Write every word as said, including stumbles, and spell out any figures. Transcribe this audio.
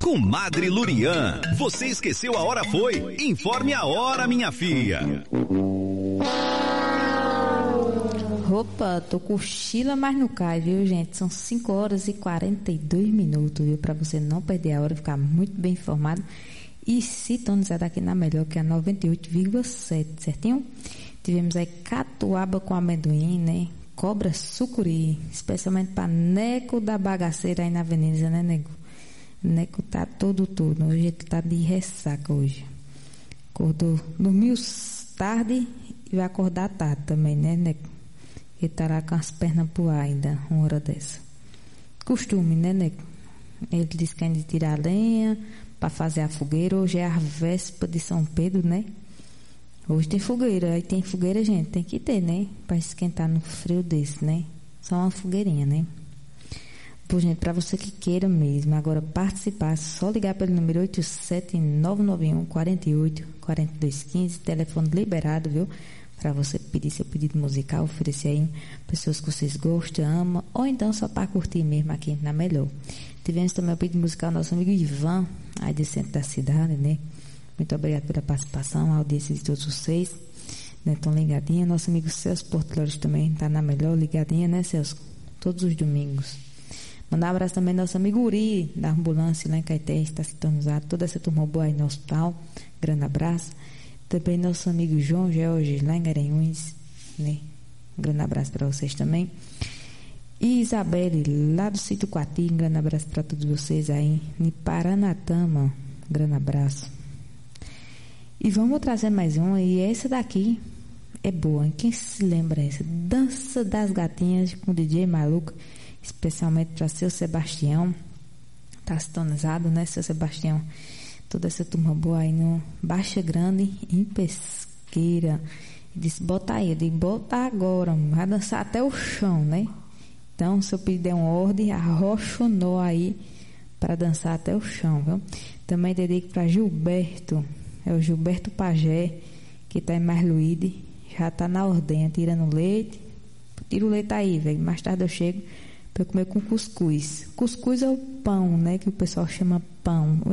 Comadre Lurian, você esqueceu a hora foi? Informe a hora, minha filha. Opa, tô cochila, mas não cai, viu, gente? São cinco horas e quarenta e dois minutos, viu? Pra você não perder a hora, ficar muito bem informado e sintonizado aqui na melhor, que é a noventa e oito vírgula sete, certinho? Tivemos aí catuaba com amendoim, né? Cobra sucuri, especialmente pra Neco da bagaceira aí na avenida, né, Nego? Neco tá todo, todo. Hoje ele tá de ressaca hoje. Acordou, dormiu tarde e vai acordar tarde também, né, Neco? Ele tá lá com as pernas pro ar ainda, uma hora dessa. Costume, né, Neco? Ele disse que ainda tirar a lenha pra fazer a fogueira. Hoje é a véspera de São Pedro, né? Hoje tem fogueira, aí tem fogueira, gente, tem que ter, né? Pra esquentar no frio desse, né? Só uma fogueirinha, né? Pô, gente, pra você que queira mesmo agora participar, é só ligar pelo número oito sete nove nove um, quatro oito, quatro dois um cinco, telefone liberado, viu? Pra você pedir seu pedido musical, oferecer aí pessoas que vocês gostam, amam, ou então só pra curtir mesmo aqui na Melhor. Tivemos também o pedido musical do nosso amigo Ivan, aí de centro da cidade, né? Muito obrigado pela participação, a audiência de todos vocês, né? Tão ligadinha. Nosso amigo Celso Portilhores também tá na Melhor, ligadinha, né, Celso? Todos os domingos. Mandar um abraço também ao nosso amigo Uri, da ambulância lá em Caeté, está sintonizado. Toda essa turma boa aí no hospital. Grande abraço. Também nosso amigo João Jorge, lá em Garanhuns, né? Um grande abraço para vocês também. E Isabelle, lá do Sítio Coati, um grande abraço para todos vocês aí. Em Paranatama, um grande abraço. E vamos trazer mais uma, e essa daqui é boa, hein? Quem se lembra essa? Dança das Gatinhas com D J Maluco, especialmente para seu Sebastião. Tá sintonizado, né, seu Sebastião? Toda essa turma boa aí no Baixa Grande, em Pesqueira. E disse, bota aí, eu digo, bota agora, vai dançar até o chão, né? Então, se eu pedir uma ordem, arrochonou aí para dançar até o chão, viu? Também dedico para Gilberto, é o Gilberto Pajé, que tá em Marluíde, já tá na ordenha, tirando leite. Tira o leite aí, velho. Mais tarde eu chego para comer com cuscuz. Cuscuz é o pão, né? Que o pessoal chama pão.